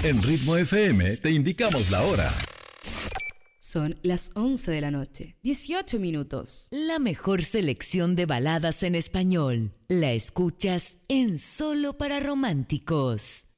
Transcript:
En Ritmo FM te indicamos la hora. Son las 11 de la noche, 18 minutos. La mejor selección de baladas en español. La escuchas en Solo para Románticos.